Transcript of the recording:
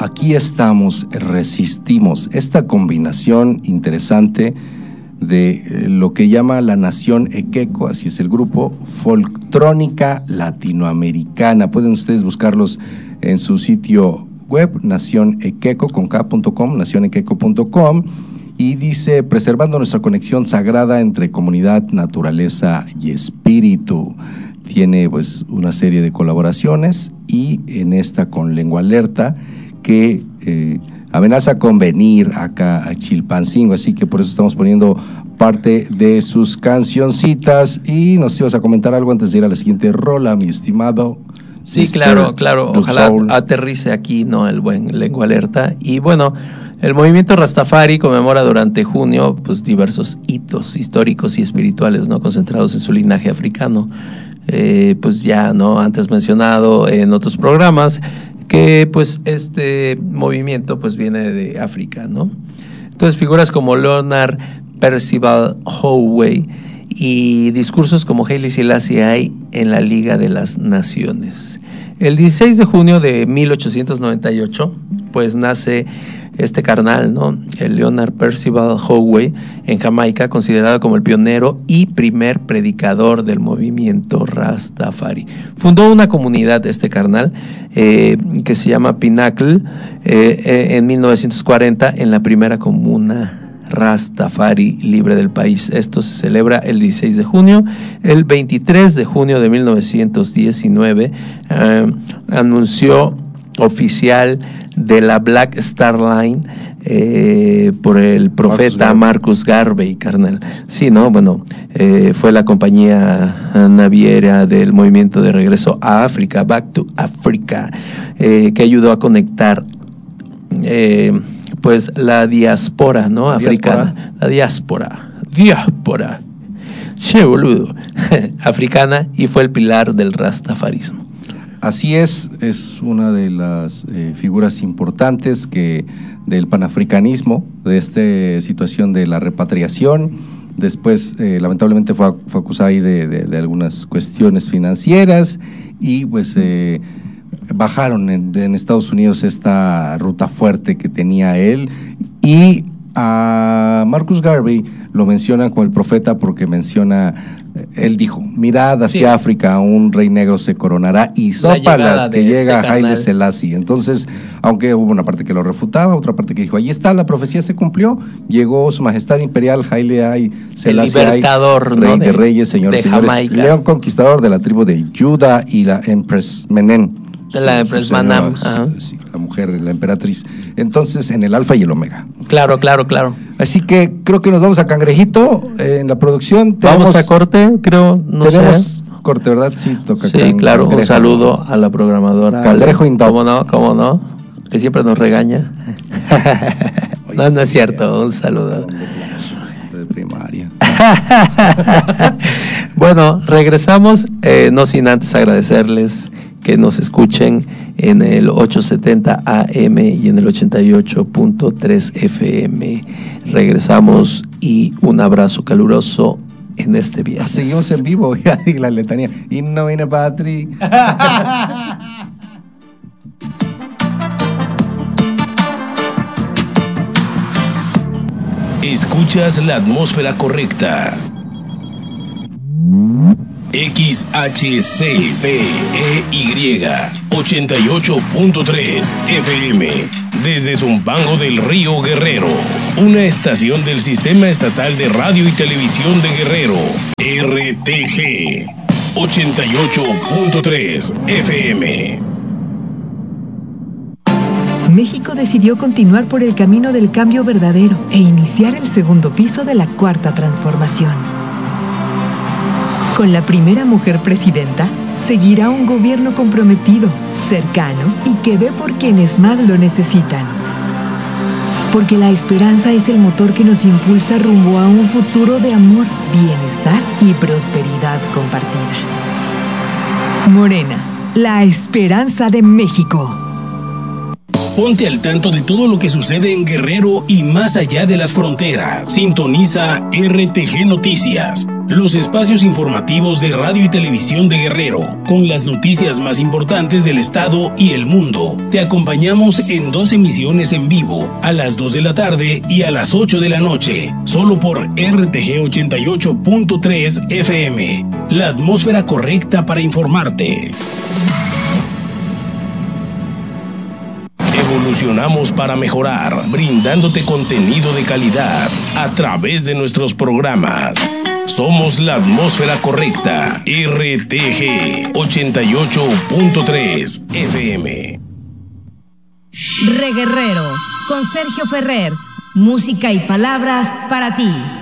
aquí estamos, resistimos. Esta combinación interesante de lo que llama la Nación Equeco, así es el grupo, folktrónica latinoamericana. Pueden ustedes buscarlos en su sitio web, nacionequeco.com, nacionequeco.com, y dice: preservando nuestra conexión sagrada entre comunidad, naturaleza y espíritu. Tiene pues una serie de colaboraciones, y en esta con Lengua Alerta, que amenaza con venir acá a Chilpancingo, así que por eso estamos poniendo parte de sus cancioncitas. Y nos ibas a comentar algo antes de ir a la siguiente rola, mi estimado. Sí, claro, ojalá aterrice aquí, ¿no?, el buen Lengua Alerta. Y bueno, el movimiento Rastafari conmemora durante junio pues diversos hitos históricos y espirituales, ¿no?, concentrados en su linaje africano. Pues ya, ¿no?, antes mencionado en otros programas, que pues este movimiento pues viene de África, ¿no? Entonces figuras como Leonard Percival Howe y discursos como Haile Selassie hay en la Liga de las Naciones. El 16 de junio de 1898 pues nace este carnal, ¿no?, el Leonard Percival Howe, en Jamaica, considerado como el pionero y primer predicador del movimiento Rastafari. Fundó una comunidad, este carnal, que se llama Pinnacle, en 1940, en la primera comuna Rastafari libre del país. Esto se celebra el 16 de junio. El 23 de junio de 1919 anunció oficial de la Black Star Line por el profeta Marcus Garvey, carnal. Sí, ¿no? Bueno, fue la compañía naviera del movimiento de regreso a África, Back to Africa, que ayudó a conectar pues la diáspora, ¿no?, africana. La diáspora. Che, boludo. Africana, y fue el pilar del rastafarismo. Así es una de las figuras importantes del panafricanismo, de esta situación de la repatriación. Después, lamentablemente, fue acusada ahí de algunas cuestiones financieras, y pues bajaron en Estados Unidos esta ruta fuerte que tenía él. Y a Marcus Garvey lo mencionan como el profeta porque él dijo: mirad hacia África, un rey negro se coronará, y sópalas que llega Haile Selassie. Entonces, aunque hubo una parte que lo refutaba, otra parte que dijo: ahí está, la profecía se cumplió, llegó su majestad imperial Haile Selassie, el libertador, rey, ¿no?, de reyes, señores, Jamaica. León conquistador de la tribu de Judá, y la Empress Menen, la Empress Manam, sí, la mujer, la emperatriz. Entonces, en el alfa y el omega. Claro. Así que creo que nos vamos a Cangrejito en la producción. Vamos a corte, creo. Tenemos corte, ¿verdad? Sí, toca. Sí, claro. Cangrejo. Un saludo a la programadora Cangrejo Indop. ¿Cómo no? Que siempre nos regaña. No es cierto. Un saludo. De primaria. Bueno, regresamos, no sin antes agradecerles que nos escuchen en el 870 AM y en el 88.3 FM. Regresamos, y un abrazo caluroso en este viernes. Seguimos en vivo, ya di la letanía. Y no viene Patri. Escuchas la atmósfera correcta. XHCPEY 88.3 FM desde Zumpango del Río, Guerrero, una estación del Sistema Estatal de Radio y Televisión de Guerrero, RTG 88.3 FM. México decidió continuar por el camino del cambio verdadero e iniciar el segundo piso de la Cuarta Transformación. Con la primera mujer presidenta, seguirá un gobierno comprometido, cercano y que ve por quienes más lo necesitan. Porque la esperanza es el motor que nos impulsa rumbo a un futuro de amor, bienestar y prosperidad compartida. Morena, la esperanza de México. Ponte al tanto de todo lo que sucede en Guerrero y más allá de las fronteras. Sintoniza RTG Noticias los espacios informativos de Radio y Televisión de Guerrero, con las noticias más importantes del estado y el mundo. Te acompañamos en 2 emisiones en vivo, a las 2 de la tarde y a las 8 de la noche, solo por RTG 88.3 FM, la atmósfera correcta para informarte. Evolucionamos para mejorar, brindándote contenido de calidad a través de nuestros programas. Somos la atmósfera correcta. RTG 88.3 FM. Reguerrero, con Sergio Ferrer. Música y palabras para ti.